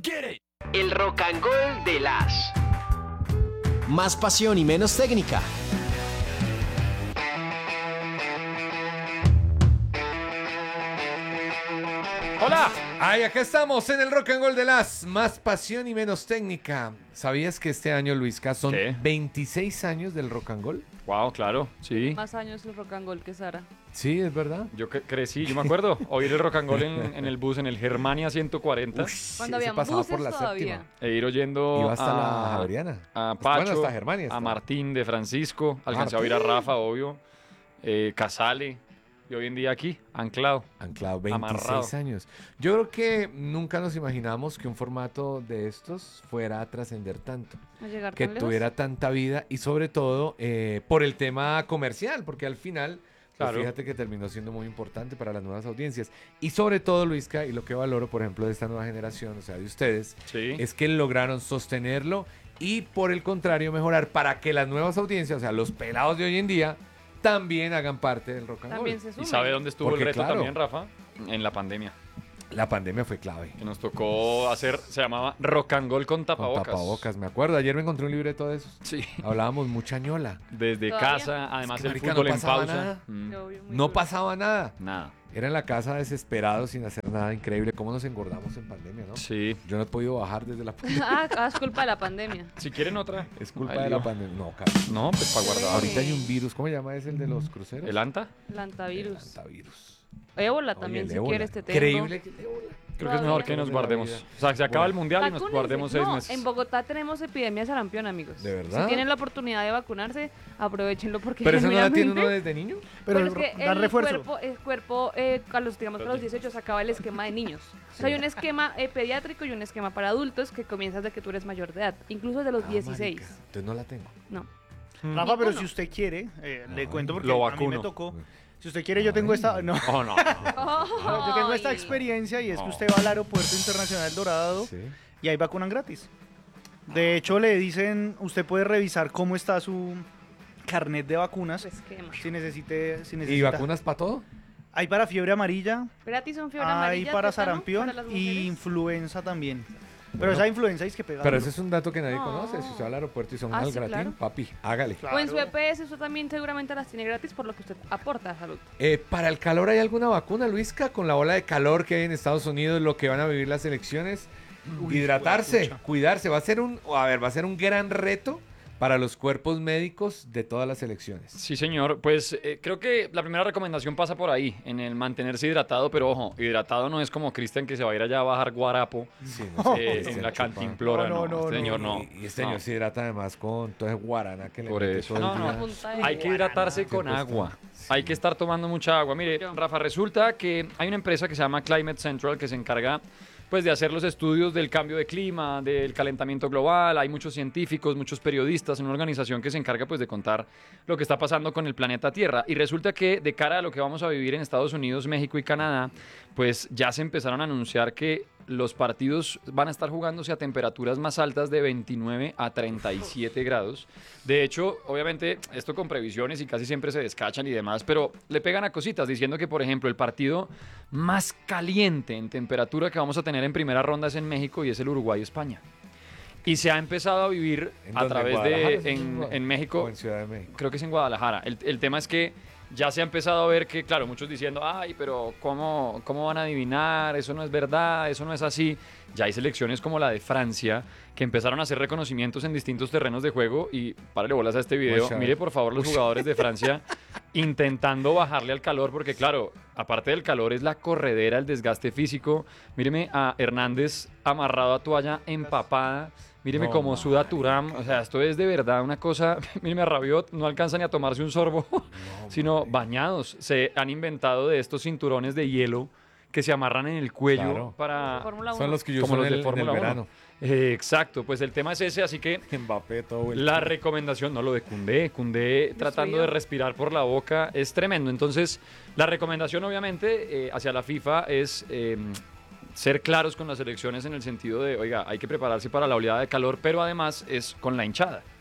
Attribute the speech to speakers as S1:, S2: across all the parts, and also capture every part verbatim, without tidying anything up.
S1: El rock and roll de las.
S2: Más pasión y menos técnica.
S3: Hola, ay, acá estamos en el Rock and Roll de las. Más pasión y menos técnica. ¿Sabías que este año, Luisca, son
S4: ¿Qué?
S3: veintiséis años del Rock and Roll?
S4: Wow, claro, sí.
S5: Más años el rock and roll que Sara.
S3: Sí, es verdad.
S4: Yo cre- crecí, yo me acuerdo, oír el rock and roll en, en el bus, en el Germania ciento cuarenta.
S3: Ush,
S5: Cuando
S3: ese
S5: habían
S3: pasaba
S5: buses
S3: por la
S5: todavía.
S3: séptima.
S4: E ir oyendo
S3: Iba hasta
S4: a,
S3: la Javeriana.
S4: a
S3: Hasta- bueno,
S4: Pacho,
S3: hasta Germania
S4: a
S3: estaba.
S4: Martín de Francisco, alcancé a oír a
S3: Martín.
S4: Rafa, obvio, eh, Casale, y hoy en día aquí, anclado.
S3: Anclado, veintiséis
S4: Amarrado.
S3: años. Yo creo que nunca nos imaginamos que un formato de estos fuera a trascender tanto.
S5: A llegar
S3: Que
S5: tan lejos.
S3: tuviera tanta vida y sobre todo eh, por el tema comercial, porque al final, pues,
S4: Claro.
S3: fíjate que terminó siendo muy importante para las nuevas audiencias. Y sobre todo, Luisca, y lo que valoro, por ejemplo, de esta nueva generación, o sea, de ustedes,
S4: Sí.
S3: es que lograron sostenerlo y por el contrario mejorar para que las nuevas audiencias, o sea, los pelados de hoy en día, también hagan parte del rock and roll.
S5: También se
S4: ¿Y
S5: sumen.
S4: sabe dónde estuvo
S3: Porque,
S4: el reto
S3: claro.
S4: también, Rafa? En la pandemia,
S3: La pandemia fue clave.
S4: que nos tocó hacer, se llamaba rock and roll con
S3: Con
S4: tapabocas.
S3: tapabocas, me acuerdo. Ayer me encontré un libreto de esos.
S4: Sí.
S3: Hablábamos mucha ñola.
S4: Desde
S5: ¿Todavía?
S4: casa, además
S3: Es que,
S4: el
S3: marica,
S4: fútbol
S3: no
S4: en
S3: pasaba
S4: pausa.
S3: nada.
S4: Mm,
S5: Obvio, muy
S3: No
S5: duro.
S3: pasaba nada.
S4: Nada.
S3: Era en la casa desesperados sin hacer nada. Increíble cómo nos engordamos en pandemia, ¿no?
S4: Sí.
S3: Yo no he podido bajar desde la pandemia.
S5: Ah, ah, es culpa de la pandemia.
S4: Si quieren otra.
S3: Es culpa
S4: Ahí
S3: de la
S4: va.
S3: pandemia. No, cara.
S4: No, pues para guardar.
S3: Ahorita hay un virus. ¿Cómo se llama ese el de los cruceros?
S4: ¿El anta?
S5: El antavirus.
S3: El antavirus.
S5: Ébola
S3: Oye,
S5: también,
S3: el
S5: si
S3: ébola.
S5: quieres te tengo.
S3: Increíble que el ébola.
S4: Creo que es mejor que
S3: Todavía.
S4: nos
S3: De la
S4: guardemos.
S3: vida.
S4: O sea, se acaba
S3: Bueno.
S4: el mundial y nos
S5: Vacúnense.
S4: guardemos seis
S5: no,
S4: meses.
S5: en Bogotá tenemos epidemia de sarampión, amigos.
S3: ¿De verdad?
S5: Si tienen la oportunidad de vacunarse, aprovechenlo porque
S3: ¿Pero eso no la tiene uno
S5: genuinamente-
S3: desde niño?
S6: Pero,
S5: Pero es que
S6: da
S5: el
S6: refuerzo.
S5: cuerpo, el cuerpo eh, a los, digamos que a los dieciocho se acaba el esquema de niños. O sea, hay un esquema eh, pediátrico y un esquema para adultos que comienzas de que tú eres mayor de edad, incluso de los
S3: Ah,
S5: dieciséis.
S3: marica. Entonces no la tengo.
S5: No.
S6: Rafa, pero
S5: Ninguno.
S6: si usted quiere, eh, le
S3: No,
S6: cuento porque
S4: lo
S6: a mí me
S4: vacuno.
S6: tocó. Si usted quiere, yo tengo esta. No,
S4: Oh, no.
S6: yo tengo esta
S5: Ay.
S6: experiencia y es que
S4: No.
S6: usted va al Aeropuerto Internacional Dorado
S3: Sí.
S6: y ahí vacunan gratis. De hecho, le dicen, usted puede revisar cómo está su carnet de vacunas.
S5: Su esquema.
S6: Si necesite, si
S3: ¿Y
S6: necesita.
S3: vacunas para todo?
S6: Hay para fiebre amarilla,
S5: Gratis son fiebre
S6: hay
S5: amarilla,
S6: para
S5: tétano,
S6: sarampión
S5: para las
S6: y
S5: mujeres.
S6: influenza también. Pero
S3: Bueno,
S6: esa influenza es que pega.
S3: Pero
S6: duro.
S3: ese es un dato que nadie
S5: No.
S3: conoce. Si usted va al aeropuerto y son
S5: Ah,
S3: al
S5: sí,
S3: gratín,
S5: claro.
S3: papi, hágale.
S6: Claro.
S5: O en su E P S usted también seguramente las tiene gratis por lo que usted aporta a salud.
S3: Eh, ¿Para el calor hay alguna vacuna, Luisca? Con la ola de calor que hay en Estados Unidos, lo que van a vivir las elecciones.
S6: Uy,
S3: Hidratarse,
S6: juepucha.
S3: cuidarse. Va a ser un, a ver, va a ser un gran reto para los cuerpos médicos de todas las elecciones.
S4: Sí, señor. Pues eh, creo que la primera recomendación pasa por ahí, en el mantenerse hidratado, pero ojo, hidratado no es como Cristian que se va a ir allá a bajar guarapo
S3: Sí,
S4: eh,
S3: Cristian
S4: en la
S3: Chupa.
S4: cantimplora.
S6: No,
S4: No,
S6: no, no,
S4: este señor no.
S3: Y, y este
S4: No.
S3: señor se hidrata además con todo ese guaraná que le
S4: Por
S3: mete
S4: eso.
S3: todo el
S4: No,
S3: día.
S4: no.
S5: Punta de-
S4: Hay que hidratarse
S3: Qué
S4: con
S3: cuesta.
S4: agua.
S3: Sí.
S4: Hay que estar tomando mucha agua. Mire,
S5: Yo.
S4: Rafa, resulta que hay una empresa que se llama Climate Central que se encarga pues de hacer los estudios del cambio de clima, del calentamiento global. Hay muchos científicos, muchos periodistas en una organización que se encarga pues de contar lo que está pasando con el planeta Tierra. Y resulta que de cara a lo que vamos a vivir en Estados Unidos, México y Canadá, pues ya se empezaron a anunciar que los partidos van a estar jugándose a temperaturas más altas de veintinueve a treinta y siete grados. De hecho, obviamente, esto con previsiones y casi siempre se descachan y demás, pero le pegan a cositas diciendo que, por ejemplo, el partido más caliente en temperatura que vamos a tener en primera ronda es en México y es el Uruguay-España. Y se ha empezado a vivir
S3: ¿En
S4: a
S3: dónde?
S4: través
S3: ¿Guadalajara?
S4: de,
S3: ¿Es
S4: en,
S3: Uruguay?
S4: en México,
S3: O en Ciudad de México.
S4: creo que es en Guadalajara. El, el tema es que ya se ha empezado a ver que, claro, muchos diciendo, ay, pero ¿cómo, ¿cómo van a adivinar? Eso no es verdad, eso no es así. Ya hay selecciones como la de Francia que empezaron a hacer reconocimientos en distintos terrenos de juego y párale bolas a este video.
S3: Mucha.
S4: Mire, por favor, los jugadores de Francia intentando bajarle al calor porque, claro, aparte del calor es la corredera, el desgaste físico. Míreme a Hernández amarrado a toalla empapada. Míreme
S3: No,
S4: cómo
S3: marica.
S4: suda Thuram. O sea, esto es de verdad una cosa. Míreme a Rabiot, no alcanza ni a tomarse un sorbo, sino bañados. Se han inventado de estos cinturones de hielo que se amarran en el cuello
S3: Claro.
S4: para...
S5: Fórmula uno.
S3: Son los que yo
S4: como
S3: uso
S4: los
S3: en
S4: de
S3: el, en
S4: Fórmula
S3: el
S4: uno.
S3: verano.
S4: Eh, exacto, pues el tema es ese, así que
S3: Mbappé todo vuelto.
S4: la recomendación, no lo de Koundé, Koundé tratando de respirar por la boca es tremendo. Entonces, la recomendación obviamente eh, hacia la FIFA es eh, ser claros con las elecciones en el sentido de, oiga, hay que prepararse para la oleada de calor, pero además es con la hinchada.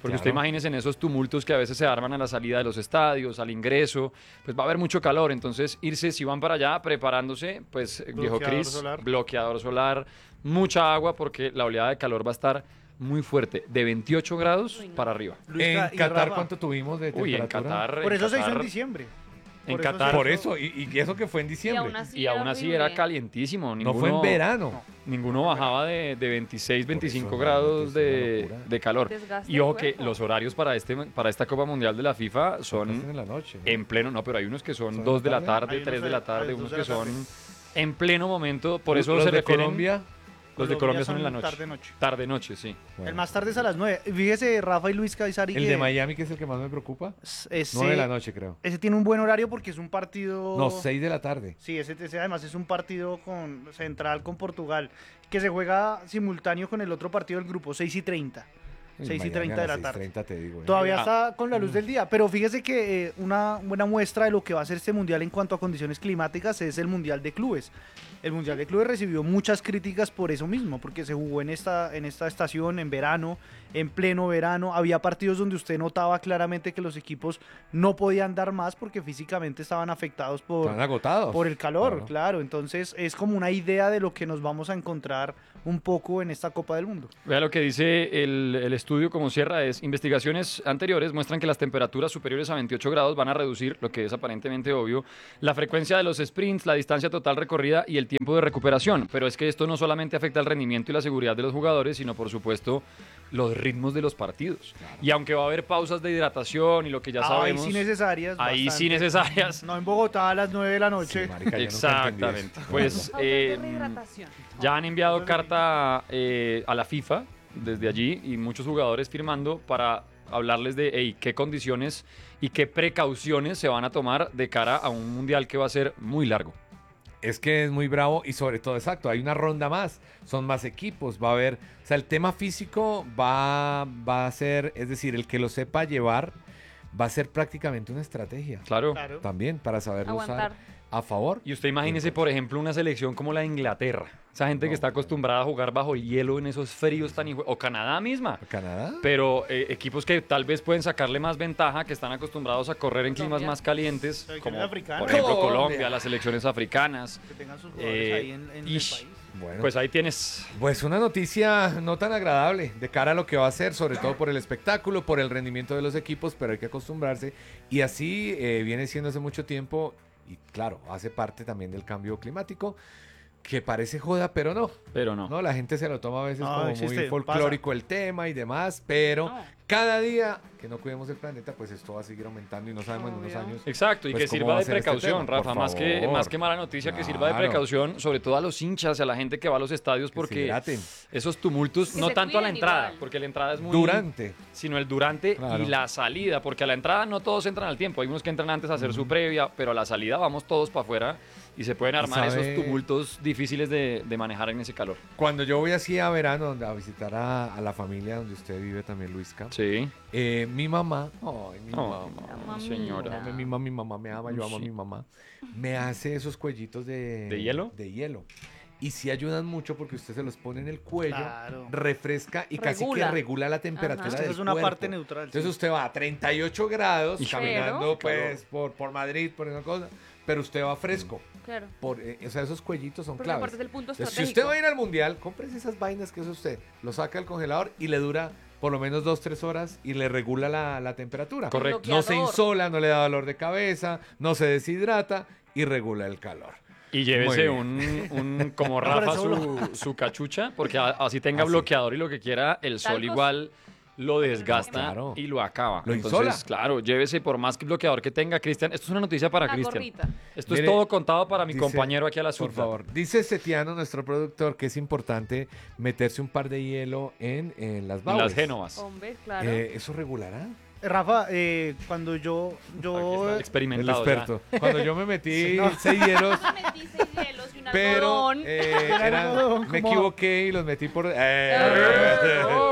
S4: Porque usted
S3: Claro.
S4: imagínese en esos tumultos que a veces se arman a la salida de los estadios, al ingreso, pues va a haber mucho calor. Entonces, irse, si van para allá, preparándose, pues, eh, viejo
S6: Bloqueador
S4: Cris,
S6: solar.
S4: bloqueador solar, mucha agua, porque la oleada de calor va a estar muy fuerte, de veintiocho grados
S5: Uy, no.
S4: para arriba.
S6: Luisca,
S3: En
S6: y
S3: Qatar,
S6: Rafa,
S3: ¿cuánto tuvimos de
S4: Uy, en
S3: temperatura?
S4: Qatar.
S6: Por
S4: en
S6: eso se hizo en
S4: Qatar-
S6: diciembre.
S4: En
S6: Por eso
S4: Qatar.
S6: se
S3: Por
S6: hizo-
S3: eso, y, y eso que fue en
S5: Y
S3: diciembre.
S5: aún así,
S4: Y aún
S5: era
S4: así
S5: horrible.
S4: era calientísimo.
S3: No fue en
S4: ninguno-
S3: verano.
S4: Ninguno bajaba de, de veintiséis, veinticinco
S3: eso,
S4: grados
S3: realmente es
S4: de,
S3: una locura.
S4: de calor.
S5: Desgaste
S4: Y ojo
S5: del
S4: que
S5: cuerpo.
S4: los horarios para, este, para esta Copa Mundial de la FIFA
S3: Son
S4: son
S3: en la noche. ¿no?
S4: en pleno, no, pero hay unos que son
S3: ¿Son
S4: dos de
S3: en la
S4: la
S3: tarde?
S4: tarde,
S6: Hay unos
S4: tres de
S6: de-
S4: la
S6: hay
S4: tarde,
S6: dos
S4: unos
S6: de
S4: que
S6: la tarde.
S4: son en pleno momento. Por eso
S3: los
S4: se
S3: de
S4: refieren.
S3: Colombia.
S4: Los de Colombia son en la noche.
S6: Tarde-noche.
S4: Tarde-noche, sí.
S3: bueno.
S6: El más tarde es a las nueve. Fíjese, Rafa y Luis Caizari,
S3: El
S6: que
S3: de Miami, que es el que más me preocupa.
S6: ese,
S3: nueve de la noche, creo.
S6: ese tiene un buen horario porque es un partido...
S3: No, seis de la tarde.
S6: Sí, ese, ese además es un partido con central con Portugal, que se juega simultáneo con el otro partido del grupo, seis y treinta.
S3: En
S6: seis y
S3: Miami
S6: treinta
S3: a
S6: de
S3: las
S6: la tarde.
S3: seis y treinta te digo. ¿eh?
S6: Todavía
S4: Ah.
S6: está con la luz del día, pero fíjese que eh, una buena muestra de lo que va a ser este mundial en cuanto a condiciones climáticas es el mundial de clubes. El mundial de clubes recibió muchas críticas por eso mismo, porque se jugó en esta, en esta estación, en verano, en pleno verano. Había partidos donde usted notaba claramente que los equipos no podían dar más porque físicamente estaban afectados por,
S3: Están agotados.
S6: por el calor,
S3: Claro.
S6: claro. Entonces es como una idea de lo que nos vamos a encontrar un poco en esta Copa del Mundo.
S4: Vea lo que dice el, el estudio como cierra es, investigaciones anteriores muestran que las temperaturas superiores a veintiocho grados van a reducir, lo que es aparentemente obvio, la frecuencia de los sprints, la distancia total recorrida y el tiempo de recuperación. Pero es que esto no solamente afecta el rendimiento y la seguridad de los jugadores, sino por supuesto los ritmos de los partidos. Y aunque va a haber pausas de hidratación y lo que ya
S6: ahí
S4: sabemos...
S6: sí necesarias.
S4: ahí sí
S6: bastante.
S4: necesarias.
S6: No en Bogotá a las nueve de la noche.
S3: Sí, marica, yo nunca entendí
S4: Exactamente.
S3: eso.
S4: Pues
S5: Pausas de
S4: eh,
S5: rehidratación.
S4: ya han enviado carta eh, a la FIFA desde allí y muchos jugadores firmando para hablarles de hey, qué condiciones y qué precauciones se van a tomar de cara a un mundial que va a ser muy largo.
S3: Es que es muy bravo y sobre todo, exacto, hay una ronda más, son más equipos, va a haber, o sea, el tema físico va, va a ser, es decir, el que lo sepa llevar va a ser prácticamente una estrategia
S4: Claro.
S6: Claro.
S3: también para saberlo
S5: Aguantar.
S3: usar a favor.
S4: Y usted imagínese, por ejemplo, una selección como la de Inglaterra. Esa gente que
S3: No,
S4: está acostumbrada a jugar bajo el hielo en esos fríos tan... hijo- O Canadá misma.
S3: ¿Canadá?
S4: Pero eh, equipos que tal vez pueden sacarle más ventaja, que están acostumbrados a correr en climas
S5: Colombia.
S4: más calientes,
S6: Selecciones
S4: como
S6: africanas.
S4: por ejemplo
S3: Colombia.
S4: Colombia, las selecciones africanas.
S6: Que tengan sus jugadores
S4: Eh,
S6: ahí en, en el
S4: ish.
S6: país.
S3: Bueno,
S4: Pues ahí tienes.
S3: pues una noticia no tan agradable de cara a lo que va a ser, sobre todo por el espectáculo, por el rendimiento de los equipos, pero hay que acostumbrarse. Y así eh, viene siendo hace mucho tiempo y claro, hace parte también del cambio climático, que parece joda, pero no.
S4: Pero no.
S3: No, la gente se lo toma a veces
S6: No,
S3: como
S6: existe,
S3: muy folclórico el tema y demás, pero
S5: No.
S3: cada día que no cuidemos el planeta, pues esto va a seguir aumentando y no sabemos en unos
S5: Obvio.
S3: años.
S4: Exacto, y
S3: Pues,
S4: que
S3: ¿cómo
S4: sirva
S3: va a
S4: de
S3: ser este
S4: precaución,
S3: tema?
S4: Rafa,
S3: Por
S4: más que,
S3: favor.
S4: más que mala noticia, que sirva de
S3: Claro.
S4: precaución, sobre todo a los hinchas y a la gente que va a los estadios,
S3: Que se
S4: porque
S3: hidraten.
S4: esos tumultos,
S5: Que
S4: no
S5: se
S4: tanto a la
S5: cuiden
S4: entrada,
S5: igual.
S4: porque la entrada es muy...
S3: Durante.
S4: Sino el durante
S3: Claro.
S4: y la salida, porque a la entrada no todos entran al tiempo, hay unos que entran antes a hacer su previa, pero a la salida vamos todos para afuera y se pueden armar
S3: sabe-
S4: esos tumultos difíciles de, de manejar en ese calor.
S3: Cuando yo voy así a verano donde- a visitar a, a la familia donde usted vive también, Luisca,
S4: Sí.
S3: eh, mi mamá, ay, mi
S4: Oh,
S3: mamá,
S4: señora.
S3: Ame mi mamá, mi mamá me ama, yo amo a mi mamá. Me hace esos cuellitos de...
S4: ¿De hielo?
S3: De hielo. Y sí ayudan mucho porque usted se los pone en el cuello,
S6: Claro.
S3: refresca y casi que
S5: Regula.
S3: regula la temperatura
S5: Ajá.
S3: del
S6: Esta es una
S3: cuerpo.
S6: parte neutral.
S3: Entonces
S6: sí.
S3: usted va a treinta y ocho grados
S4: Pero,
S3: caminando
S4: claro.
S3: pues por, por Madrid, por una cosa, pero usted va fresco.
S5: Claro.
S3: Por, eh, o sea, esos cuellitos son
S5: Porque
S3: claves.
S5: aparte es el punto
S3: Entonces, si
S5: estratégico.
S3: usted va a ir al mundial, cómprese esas vainas que es usted. Lo saca del congelador y le dura por lo menos dos, tres horas y le regula la, la temperatura.
S4: Correcto.
S3: No se
S5: Bloqueador.
S3: insola, no le da dolor de cabeza, no se deshidrata y regula el calor.
S4: Y llévese
S3: Muy
S4: un, un- como
S6: Pero
S4: Rafa,
S6: eso
S4: su, su cachucha, porque a- así tenga
S3: Así.
S4: bloqueador y lo que quiera, el sol
S5: Talcos.
S4: igual lo desgasta
S3: Claro.
S4: y lo acaba.
S3: Lo
S4: Entonces,
S3: insola.
S4: claro, llévese por más que bloqueador que tenga, Cristian. Esto es una noticia para
S5: Una
S4: Cristian.
S5: gorrita.
S4: Esto
S3: Mire,
S4: es todo contado para mi
S3: dice-
S4: compañero aquí a la
S3: Por
S4: surta.
S3: favor. Dice Setiano, nuestro productor, que es importante meterse un par de hielo en, en las
S4: En
S3: baules.
S4: las Génovas.
S5: Hombre, claro.
S3: Eh, ¿Eso regulará?
S6: Rafa, eh, cuando yo,
S4: Aquí
S6: yo
S4: está el
S3: El
S4: experimentado. ya.
S3: experto. Cuando yo me metí
S6: Sí, no.
S3: seis hielos,
S5: Me metí seis hielos y un
S3: pero
S5: algodón.
S3: eh,
S6: Era
S3: era-
S6: algodón,
S3: me
S6: como-
S3: equivoqué y los metí por... Eh,
S4: ¿Cómo?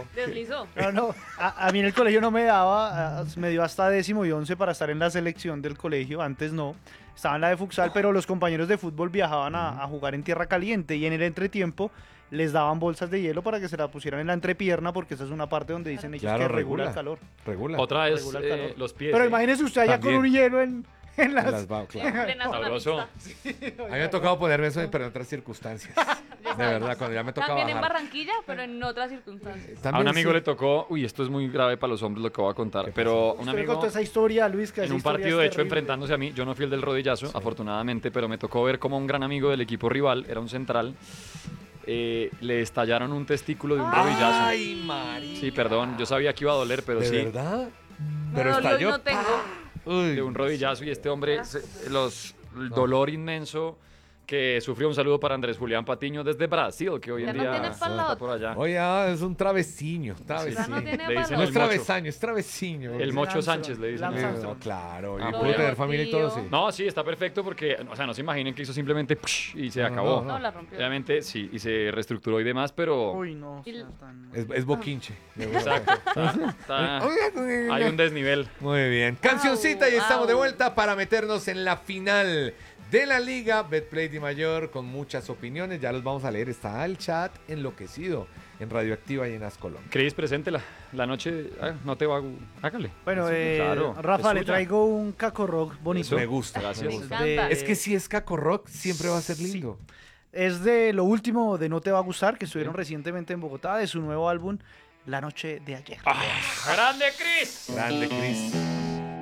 S5: Deslizó.
S6: No, no, a, a mí en el colegio no me daba, a- me dio hasta décimo y once para estar en la selección del colegio, antes no, estaba en la de futsal, pero los compañeros de fútbol viajaban a, a jugar en tierra caliente y en el entretiempo les daban bolsas de hielo para que se la pusieran en la entrepierna porque esa es una parte donde dicen ellos
S3: Claro,
S6: que regula
S3: regula.
S6: el calor.
S3: Regula.
S4: Otra vez
S6: Regula el
S4: eh,
S6: calor.
S4: los pies.
S6: Pero
S4: ¿eh?
S6: imagínese usted allá
S3: También.
S6: con un hielo en, en las...
S3: En las ba- claro.
S5: Plena zona
S4: Sabroso.
S5: mixta.
S3: A mí me ha tocado ponerme eso, pero en otras circunstancias. De verdad, cuando ya me toca
S5: También en
S3: bajar.
S5: Barranquilla, pero en otras circunstancias.
S4: A
S3: También
S4: un amigo
S3: sí.
S4: le tocó, uy, esto es muy grave para los hombres lo que voy a contar, pero un
S6: Usted me
S4: amigo
S6: contó esa historia, Luis, que
S4: en
S6: esa
S4: un
S6: historia
S4: partido
S6: es
S4: de hecho
S6: terrible.
S4: enfrentándose a mí, yo no fui el del rodillazo, afortunadamente, pero me tocó ver como un gran amigo del equipo rival, era un central, eh, le estallaron un testículo de un rodillazo.
S3: Ay, María.
S4: Sí, perdón, yo sabía que iba a doler, pero
S3: ¿De
S4: sí,
S3: verdad?
S5: Me
S3: Pero
S5: dolió y
S3: estalló.
S5: no tengo.
S3: Uy.
S4: de un rodillazo y este hombre, se- los, el dolor inmenso que sufrió. Un saludo para Andrés Julián Patiño desde Brasil, que hoy
S5: Ya
S4: en
S5: no
S4: día
S5: tiene
S4: está
S5: palo.
S4: por allá.
S3: Oye, ah, es un travesiño.
S5: Ya
S3: Travesiño.
S5: no tiene
S4: Le dicen
S3: No
S5: valor.
S3: es
S4: el mocho.
S3: travesaño, es travesiño.
S4: El
S6: Sí,
S4: Mocho
S6: Armstrong.
S4: Sánchez le dicen.
S6: Lance
S3: Eh,
S6: Armstrong.
S3: no, claro.
S5: Ah,
S3: Y pudo tener familia y todo,
S5: tío.
S3: sí.
S4: No, sí, está perfecto porque, o sea, no se imaginen que hizo simplemente psh, y se
S3: No,
S4: acabó.
S3: no,
S5: No, la rompió.
S4: Obviamente, sí, y se reestructuró y demás, pero...
S6: Uy, no.
S5: Y-
S6: sea tan-
S3: Es, es boquinche. de verdad.
S4: Exacto. Está- está- hay un desnivel.
S3: Muy bien. Cancioncita y
S5: Au,
S3: estamos de
S5: au.
S3: vuelta para meternos en la final de la liga Betplay Di Mayor con muchas opiniones. Ya los vamos a leer. Está el chat enloquecido en Radioactiva y en Ascolón.
S4: Cris, preséntela. La noche ah, no te va a... gu- Hágale.
S6: Bueno,
S4: Sí,
S6: eh,
S4: claro,
S6: Rafa,
S4: es
S6: le
S4: suya.
S6: traigo un caco rock bonito.
S3: Me gusta.
S4: Gracias.
S3: me
S5: Me
S3: gusta.
S5: encanta.
S6: De-
S3: Es que si es Caco Rock, siempre va a ser lindo.
S6: Es de lo último de No Te Va a Gustar, que estuvieron recientemente en Bogotá, de su nuevo álbum, La Noche de Ayer.
S4: ¡Grande, Cris!
S3: Grande, Cris.